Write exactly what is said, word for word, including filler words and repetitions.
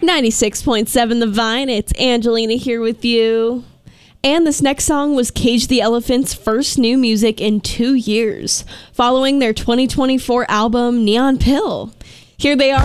ninety-six point seven The Vine, it's Angelina here with you. And this next song was Cage the Elephant's first new music in two years, following their twenty twenty-four album Neon Pill. Here they are.